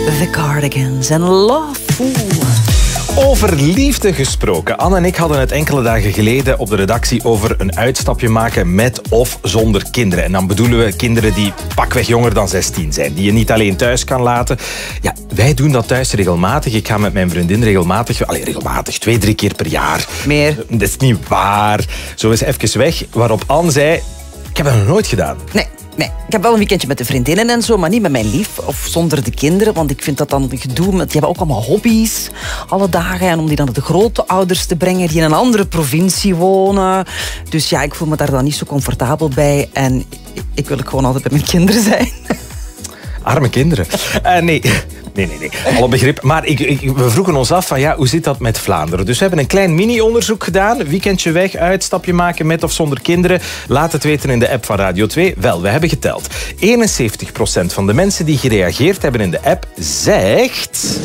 The Cardigans en Love Fool. Over liefde gesproken. Anne en ik hadden het enkele dagen geleden op de redactie over een uitstapje maken met of zonder kinderen. En dan bedoelen we kinderen die pakweg jonger dan 16 zijn. Die je niet alleen thuis kan laten. Ja, wij doen dat thuis regelmatig. Ik ga met mijn vriendin regelmatig, 2-3 keer per jaar. Meer. Dat is niet waar. Zo is even weg. Waarop Anne zei, ik heb dat nog nooit gedaan. Nee. Ik heb wel een weekendje met de vriendinnen en zo, maar niet met mijn lief of zonder de kinderen, want ik vind dat dan gedoe. Die hebben ook allemaal hobby's, alle dagen. En om die dan naar de grootouders te brengen die in een andere provincie wonen. Dus ja, ik voel me daar dan niet zo comfortabel bij. En ik wil ook gewoon altijd bij mijn kinderen zijn. Arme kinderen. Nee. Alle begrip. Maar we vroegen ons af van hoe zit dat met Vlaanderen? Dus we hebben een klein mini-onderzoek gedaan. Weekendje weg, uitstapje maken met of zonder kinderen. Laat het weten in de app van Radio 2. Wel, we hebben geteld. 71% van de mensen die gereageerd hebben in de app zegt...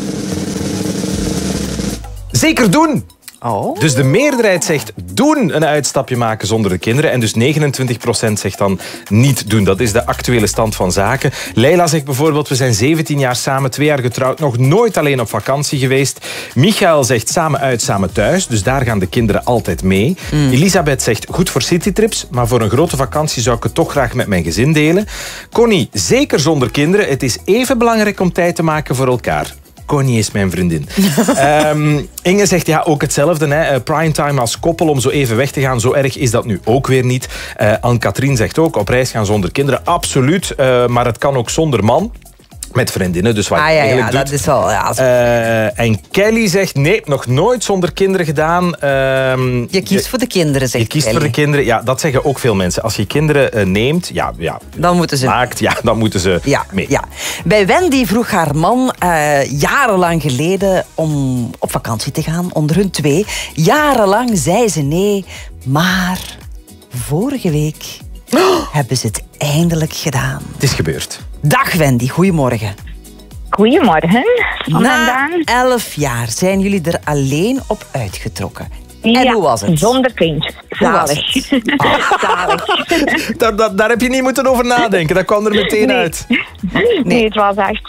Zeker doen! Oh. Dus de meerderheid zegt doen een uitstapje maken zonder de kinderen. En dus 29% zegt dan niet doen. Dat is de actuele stand van zaken. Leila zegt bijvoorbeeld, we zijn 17 jaar samen, 2 jaar getrouwd, nog nooit alleen op vakantie geweest. Michael zegt samen uit, samen thuis. Dus daar gaan de kinderen altijd mee. Elisabeth zegt goed voor citytrips, maar voor een grote vakantie zou ik het toch graag met mijn gezin delen. Connie, zeker zonder kinderen. Het is even belangrijk om tijd te maken voor elkaar. Connie is mijn vriendin. Inge zegt ook hetzelfde. Hè. Primetime als koppel om zo even weg te gaan. Zo erg is dat nu ook weer niet. Anne-Katrien zegt ook op reis gaan zonder kinderen. Absoluut. Maar het kan ook zonder man. Met vriendinnen, dus wat je eigenlijk doet. Dat is wel... Ja, en Kelly zegt, nee, nog nooit zonder kinderen gedaan. Je kiest voor de kinderen, zegt Je kiest Kelly. voor de kinderen, ja, dat zeggen ook veel mensen. Als je kinderen neemt, dan moeten ze... dan moeten ze mee. Ja. Bij Wendy vroeg haar man jarenlang geleden om op vakantie te gaan, onder hun 2. Jarenlang zei ze nee, maar vorige week hebben ze het eindelijk gedaan. Het is gebeurd. Dag Wendy, goedemorgen. Goedemorgen. Na 11 jaar zijn jullie er alleen op uitgetrokken. En hoe was het? Zonder kindje. Zalig. Zalig. Daar heb je niet moeten over nadenken. Dat kwam er meteen uit. Nee, het was echt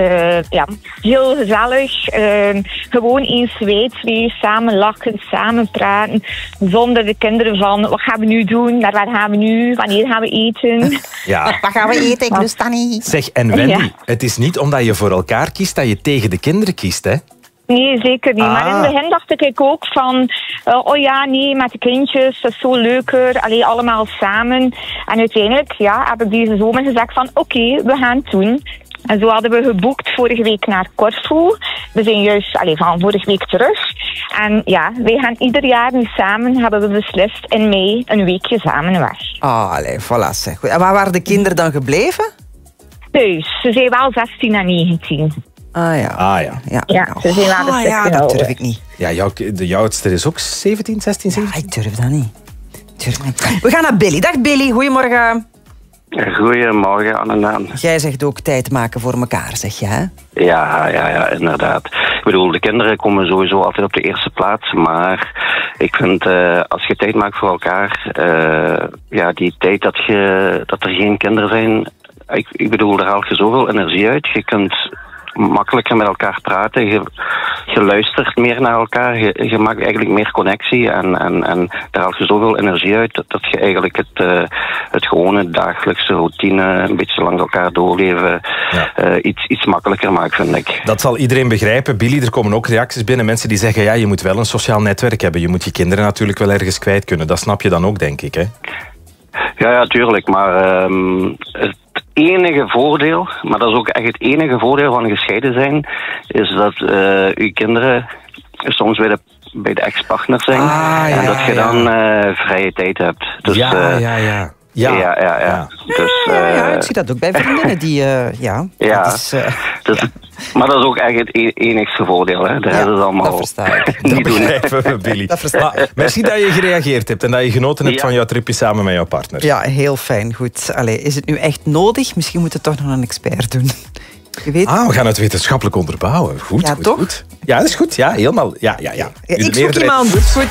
heel gezellig. Gewoon eens twee samen lachen, samen praten. Zonder de kinderen van, wat gaan we nu doen? Naar waar gaan we nu? Wanneer gaan we eten? Ja. Wat gaan we eten? Ik lust dat niet. Zeg, en Wendy, het is niet omdat je voor elkaar kiest dat je tegen de kinderen kiest, hè? Nee, zeker niet. Maar in het begin dacht ik ook van... met de kindjes, dat is zo leuker. Allee, allemaal samen. En uiteindelijk heb ik deze zomer gezegd van... Oké, we gaan het doen. En zo hadden we geboekt vorige week naar Corfu. We zijn juist van vorige week terug. En wij gaan ieder jaar nu samen, hebben we beslist, in mei een weekje samen weg. Voilà, zeg. En waar waren de kinderen dan gebleven? Thuis. Ze zijn wel 16 en 19. Ja, ze zijn wel een stukje dat durf ik niet. Ja, de oudste is ook 17, 16, 17? Ja, ik durf dat niet. We gaan naar Billy. Dag Billy, goedemorgen. Goedemorgen, Anne. Jij zegt ook tijd maken voor elkaar, zeg je, hè? Ja, inderdaad. Ik bedoel, de kinderen komen sowieso altijd op de eerste plaats, maar ik vind, als je tijd maakt voor elkaar, die tijd dat er geen kinderen zijn, ik bedoel, daar haal je zoveel energie uit. Je kunt makkelijker met elkaar praten. Je luistert meer naar elkaar. Je maakt eigenlijk meer connectie. En daar haal je zoveel energie uit dat je eigenlijk het gewone dagelijkse routine, een beetje langs elkaar doorleven, iets makkelijker maakt, vind ik. Dat zal iedereen begrijpen. Billy, er komen ook reacties binnen. Mensen die zeggen, je moet wel een sociaal netwerk hebben. Je moet je kinderen natuurlijk wel ergens kwijt kunnen. Dat snap je dan ook, denk ik, hè? Ja, tuurlijk. Maar het enige voordeel, maar dat is ook echt het enige voordeel van gescheiden zijn, is dat uw kinderen soms bij de ex-partner zijn en dat je dan vrije tijd hebt. Dus, Ja, Dus, ik zie dat ook bij vriendinnen die... Maar dat is ook echt het enigste voordeel. Hè. Dat is allemaal... Dat versta ik. Dat begrijpen we, Billy. Maar merci dat je gereageerd hebt en dat je genoten hebt van jouw tripje samen met jouw partner. Ja, heel fijn. Goed. Is het nu echt nodig? Misschien moet het toch nog een expert doen. Je weet... We gaan het wetenschappelijk onderbouwen. Goed, toch? Goed. Ja, dat is goed. Ja, helemaal. Ja. Ik zoek iemand. Goed.